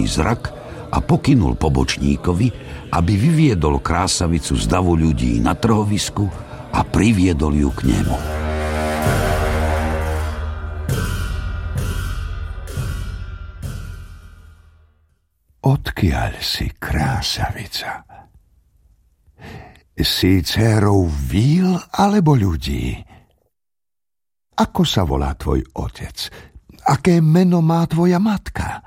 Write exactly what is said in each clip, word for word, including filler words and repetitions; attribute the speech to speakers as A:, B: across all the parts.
A: zrak a pokynul pobočníkovi, aby vyviedol krásavicu z davu ľudí na trhovisku a priviedol ju k nemu.
B: Odkiaľ si, krásavica? Si dcérou víl alebo ľudí? Ako sa volá tvoj otec? Aké meno má tvoja matka?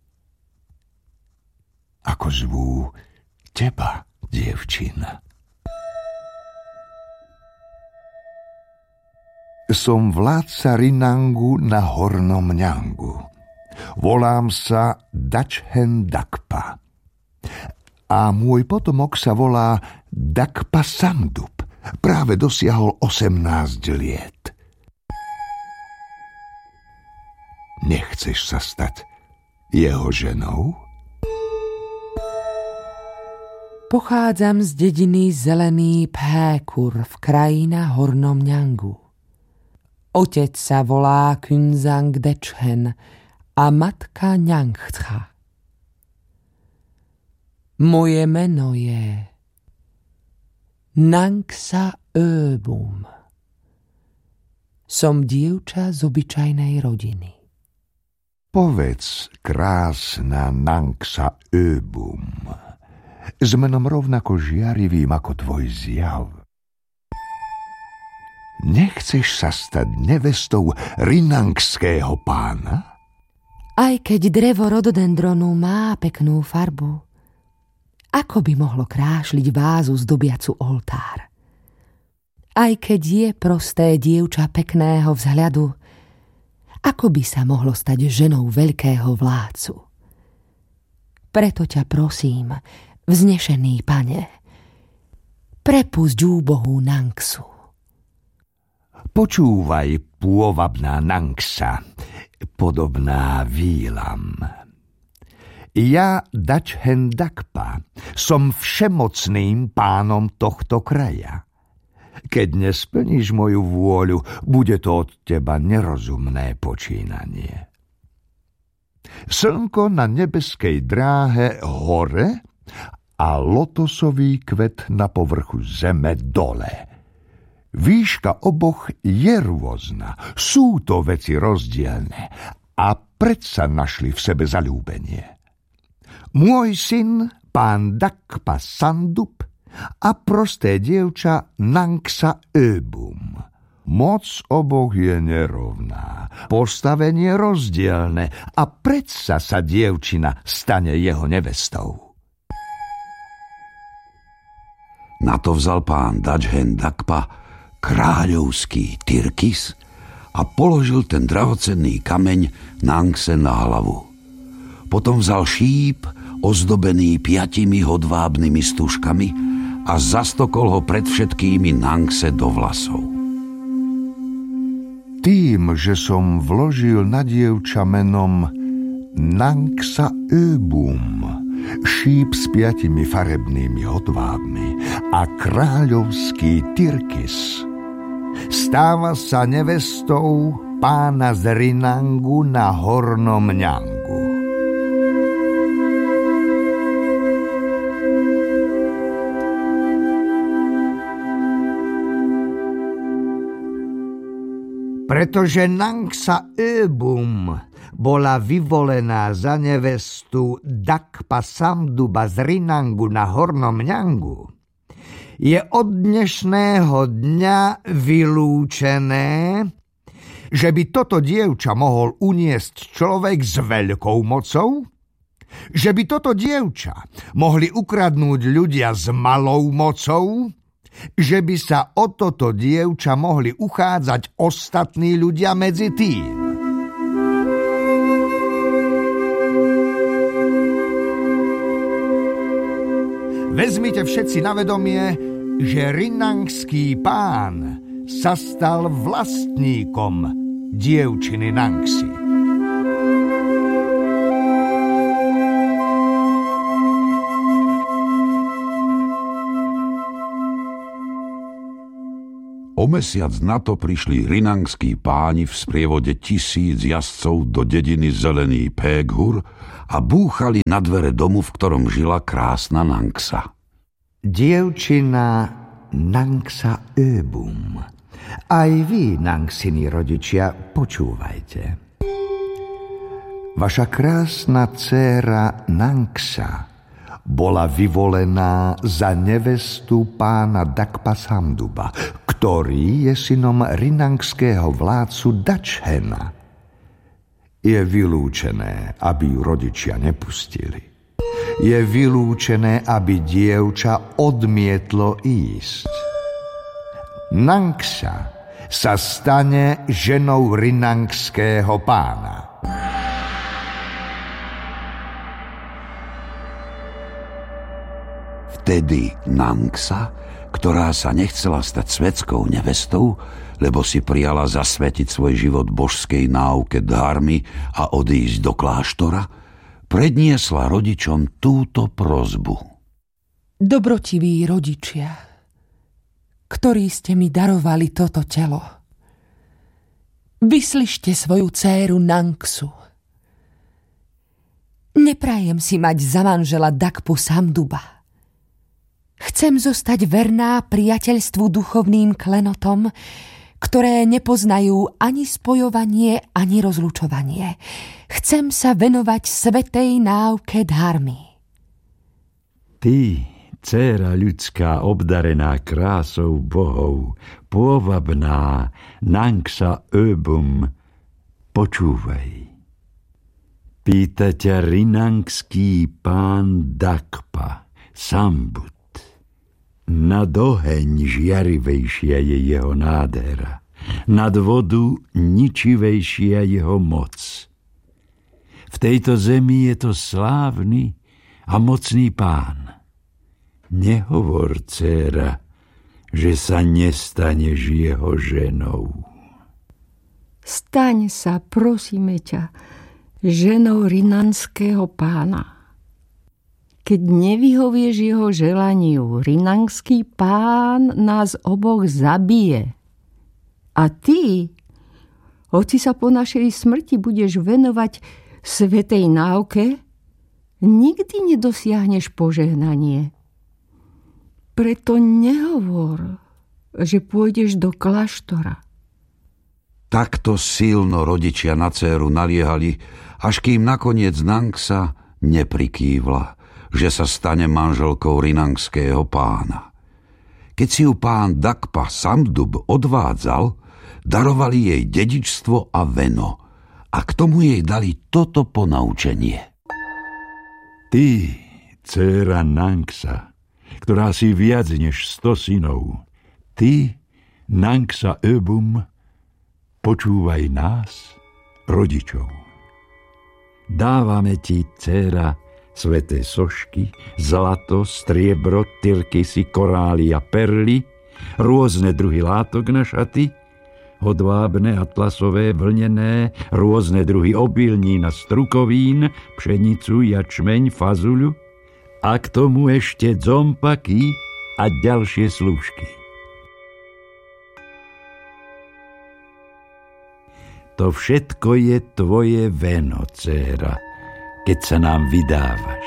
B: Ako zvú teba, dievčina? Som vládca Rinangu na Hornom Mňangu. Volám sa Dačhen Dakpa. A môj potomok sa volá Dakpa Samdup. Práve dosiahol osemnásť liet. Nechceš sa stať jeho ženou?
C: Pochádzam z dediny Zelený Pékur v krajine Hornom Mňangu. Otec sa volá Künzang Dečhen a matka Ňangcha. Moje meno je Nangsa Öbum. Som dievča z obyčajnej rodiny.
B: Povedz, krásna Nangsa Öbum, s menom rovnako žiarivým ako tvoj zjav. Nechceš sa stať nevestou rinangského pána?
C: Aj keď drevo rododendronu má peknú farbu, ako by mohlo krášliť vázu zdobiacu oltár? Aj keď je prosté dievča pekného vzhľadu, ako by sa mohlo stať ženou veľkého vládcu? Preto ťa prosím, vznešený pane, prepusť úbohú Nangsu.
B: Počúvaj, pôvabná Nangsa, podobná vílam. Ja, Dačhen Dakpa, som všemocným pánom tohto kraja. Keď nesplníš moju vôľu, bude to od teba nerozumné počínanie. Slnko na nebeskej dráhe hore a lotosový kvet na povrchu zeme dole. Výška oboch je rôzna, sú to veci rozdielne a predsa našli v sebe zaľúbenie. Môj syn, pán Dakpa Sandup, a prosté dievča Nangsa Öbum. Moc oboch je nerovná, postavenie rozdielne a predsa sa dievčina stane jeho nevestou.
A: Na to vzal pán Dačhen Dakpa kráľovský tyrkis a položil ten drahocenný kameň Nangse na hlavu. Potom vzal šíp ozdobený piatimi hodvábnymi stužkami a zastokol ho pred všetkými Nangse do vlasov.
B: Tým, že som vložil na dievča menom Nangsa Öbum šíp s piatimi farebnými hodvábmi a kráľovský tyrkis, stáva sa nevestou pána z Rinangu na Hornom Mňangu. Pretože Nangsa Öbum bola vyvolená za nevestu Dakpa Samduba z Rinangu na Hornom Mňangu, je od dnešného dňa vylúčené, že by toto dievča mohol uniesť človek s veľkou mocou, že by toto dievča mohli ukradnúť ľudia s malou mocou, že by sa o toto dievča mohli uchádzať ostatní ľudia medzi tým. Vezmite všetci na vedomie, že rinangský pán sa stal vlastníkom dievčiny Nangsy.
D: O
A: mesiac na to prišli rinangskí páni v sprievode tisíc jazdcov do dediny Zelený Péghur a búchali na dvere domu, v ktorom žila krásna Nangsa.
B: Dievčina Nangsa Öbum. Aj vy, Nangsini rodičia, počúvajte. Vaša krásna dcéra Nangsa bola vyvolená za nevestu pána Dakpa Samduba, ktorý je synom rinangského vládcu Dachhena. Je vylúčené, aby ju rodičia nepustili. Je vylúčené, aby dievča odmietlo ísť. Nangsa sa stane ženou rinangského pána.
A: Vtedy Nangsa, ktorá sa nechcela stať svetskou nevestou, lebo si prijala zasvetiť svoj život božskej náuke dharmy a odísť do kláštora, predniesla rodičom túto prosbu.
C: Dobrotiví rodičia, ktorí ste mi darovali toto telo, vyslyšte svoju dcéru Nangsu. Neprajem si mať za manžela Dakpu Samduba. Chcem zostať verná priateľstvu duchovným klenotom, ktoré nepoznajú ani spojovanie, ani rozlučovanie. Chcem sa venovať svätej náuke dharmy.
D: Ty, dcéra ľudská, obdarená krásou bohov, pôvabná Nangsa Öbum, počúvaj. Pýta ťa rinangský pán Dakpa Sambut. Nad oheň žiarivejšia je jeho nádhera, nad vodu ničivejšia jeho moc. V tejto zemi je to slávny a mocný pán. Nehovor, dcéra, že sa nestaneš jeho ženou.
E: Staň sa, prosíme ťa, ženou rinangského pána. Keď nevyhovieš jeho želaniu, rinangský pán nás oboch zabije. A ty, hoci sa po našej smrti budeš venovať svätej náuke, nikdy nedosiahneš požehnanie. Preto nehovor, že pôjdeš do kláštora.
A: Takto silno rodičia na dcéru naliehali, až kým nakoniec Nangsa neprikývla, že sa stane manželkou rinangského pána. Keď si ju pán Dakpa Samdub odvádzal, darovali jej dedičstvo a veno a k tomu jej dali toto ponaučenie.
D: Ty, dcéra Nangsa, ktorá si viac než sto synov, ty, Nangsa Öbum, počúvaj nás, rodičov. Dávame ti, dcéra, sveté sošky, zlato, striebro, tyrkysy, korály a perly, rôzne druhy látok na šaty, hodvábne, atlasové, vlnené, rôzne druhy obilnín a strukovín, pšenicu, jačmeň, fazuľu a k tomu ešte dzompaky a ďalšie slúžky. To všetko je tvoje veno, dcéra, keď sa nám vydávaš.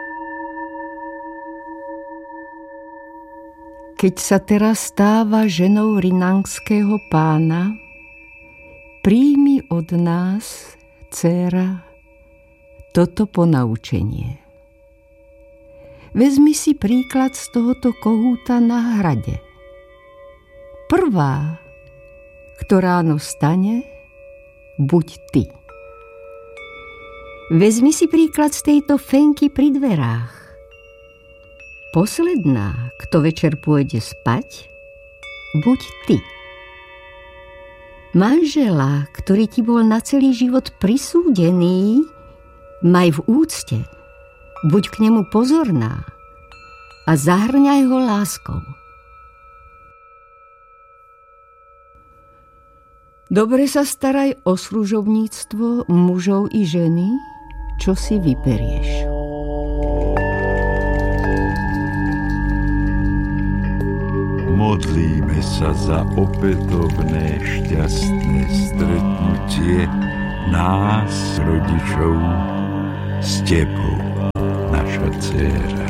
E: Keď sa teraz stáva ženou rinangského pána, príjmi od nás, dcéra, toto ponaučenie. Vezmi si príklad z tohoto kohúta na hrade. Prvá, ktorá ráno stane, buď ty. Vezmi si príklad z tejto fenky pri dverách. Posledná, kto večer pôjde spať, buď ty. Manžela, ktorý ti bol na celý život prisúdený, maj v úcte, buď k nemu pozorná a zahrňaj ho láskou. Dobre sa staraj o služobníctvo mužov i ženy, čo si vyberieš.
D: modlíme sa za opätovné šťastné stretnutie nás, rodičov, s tebou, naša dcéra.